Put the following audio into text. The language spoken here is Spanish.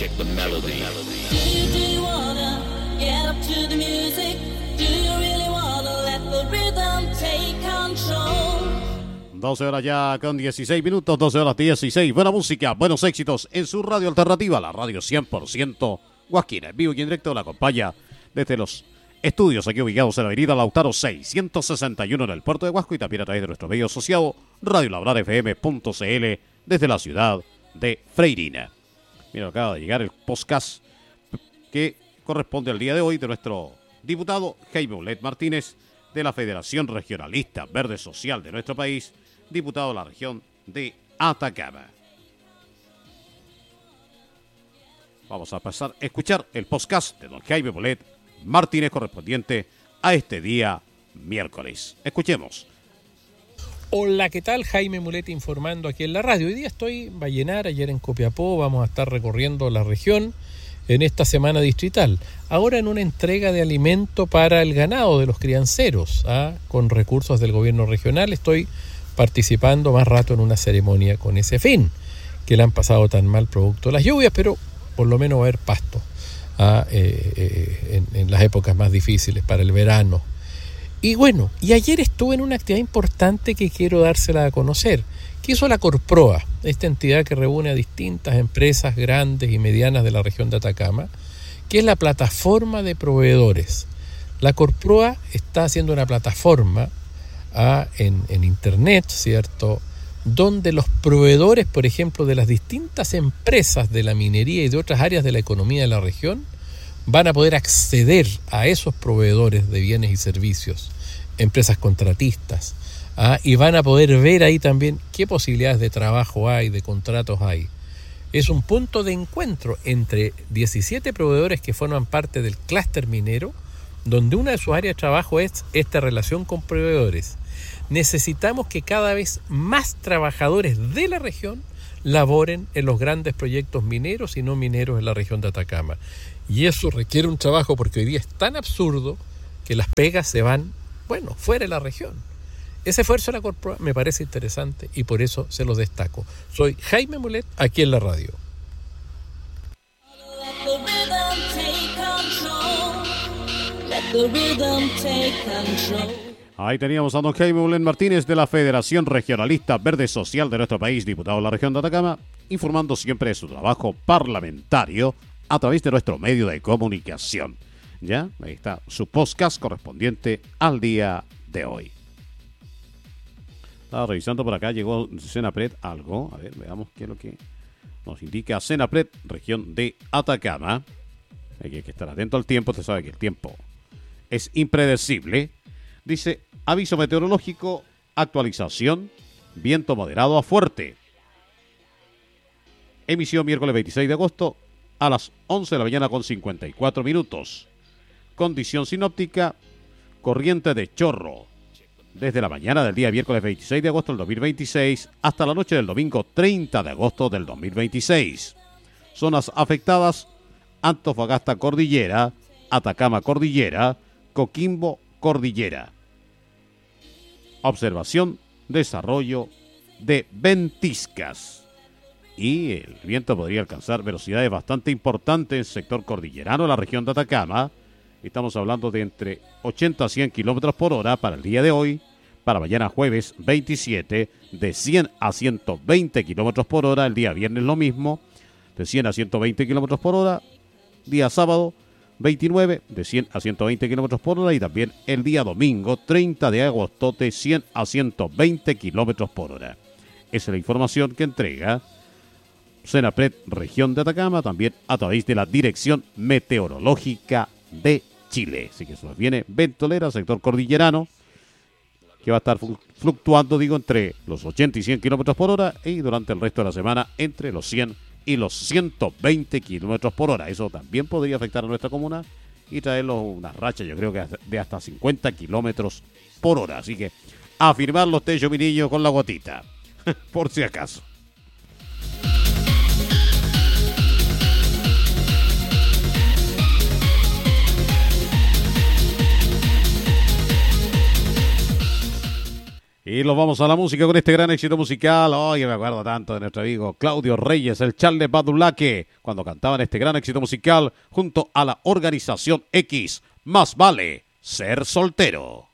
Check the melody. Do you wanna get up to the music? Do you really wanna let the rhythm take control? 12 horas ya con 16 minutos, 12 horas 16. Buena música, buenos éxitos en su radio alternativa, la radio 100% Huasquina. En vivo y en directo la acompaña desde los estudios aquí ubicados en la avenida Lautaro 661 en el puerto de Huasco y también a través de nuestro medio asociado radiolabrarfm.cl desde la ciudad de Freirina. Mira, acaba de llegar el podcast que corresponde al día de hoy de nuestro diputado Jaime Mulet Martínez de la Federación Regionalista Verde Social de nuestro país, diputado de la región de Atacama. Vamos a pasar a escuchar el podcast de don Jaime Mulet Martínez correspondiente a este día miércoles. Escuchemos. Hola, ¿qué tal? Jaime Mulet informando aquí en la radio. Hoy día estoy en Vallenar, ayer en Copiapó. Vamos a estar recorriendo la región en esta semana distrital. Ahora en una entrega de alimento para el ganado de los crianceros, con recursos del gobierno regional. Estoy participando más rato en una ceremonia con ese fin, que le han pasado tan mal producto de las lluvias, pero por lo menos va a haber pasto en las épocas más difíciles para el verano. Y bueno, y ayer estuve en una actividad importante que quiero dársela a conocer, que hizo la Corproa, esta entidad que reúne a distintas empresas grandes y medianas de la región de Atacama, que es la plataforma de proveedores. La Corproa está haciendo una plataforma en internet, ¿cierto?, donde los proveedores, por ejemplo, de las distintas empresas de la minería y de otras áreas de la economía de la región, van a poder acceder a esos proveedores de bienes y servicios, empresas contratistas, y van a poder ver ahí también qué posibilidades de trabajo hay, de contratos hay. Es un punto de encuentro entre 17 proveedores que forman parte del clúster minero, donde una de sus áreas de trabajo es esta relación con proveedores. Necesitamos que cada vez más trabajadores de la región laboren en los grandes proyectos mineros y no mineros en la región de Atacama. Y eso requiere un trabajo porque hoy día es tan absurdo que las pegas se van, fuera de la región. Ese esfuerzo de la Corporación me parece interesante y por eso se los destaco. Soy Jaime Mulet, aquí en la radio. Let the rhythm take control. Let the rhythm take control. Ahí teníamos a don Jaime Mulet Martínez de la Federación Regionalista Verde Social de nuestro país, diputado de la región de Atacama, informando siempre de su trabajo parlamentario a través de nuestro medio de comunicación. Ya, ahí está su podcast correspondiente al día de hoy. Estaba revisando por acá, llegó Senapred algo. A ver, veamos qué es lo que nos indica Senapred, región de Atacama. Hay que estar atento al tiempo, usted sabe que el tiempo es impredecible. Dice, aviso meteorológico, actualización, viento moderado a fuerte. Emisión miércoles 26 de agosto a las 11 de la mañana con 54 minutos. Condición sinóptica, corriente de chorro. Desde la mañana del día miércoles 26 de agosto del 2026 hasta la noche del domingo 30 de agosto del 2026. Zonas afectadas, Antofagasta Cordillera, Atacama Cordillera, Coquimbo Cordillera. Observación, desarrollo de ventiscas. Y el viento podría alcanzar velocidades bastante importantes en el sector cordillerano de la región de Atacama. Estamos hablando de entre 80 a 100 kilómetros por hora para el día de hoy. Para mañana jueves 27, de 100 a 120 kilómetros por hora. El día viernes lo mismo, de 100 a 120 kilómetros por hora. Día sábado 29, de 100 a 120 kilómetros por hora. Y también el día domingo 30 de agosto, de 100 a 120 kilómetros por hora. Esa es la información que entrega Senapred, región de Atacama, también a través de la Dirección Meteorológica de Chile. Así que se nos viene ventolera, sector cordillerano, que va a estar fluctuando, entre los 80 y 100 kilómetros por hora y durante el resto de la semana entre los 100 y los 120 kilómetros por hora. Eso también podría afectar a nuestra comuna y traernos una racha, yo creo que de hasta 50 kilómetros por hora. Así que a firmar los techos, mi niño, con la gotita, por si acaso. Y nos vamos a la música con este gran éxito musical. Oye, me acuerdo tanto de nuestro amigo Claudio Reyes, el Charles Badulaque, cuando cantaban este gran éxito musical junto a la organización X. Más vale ser soltero.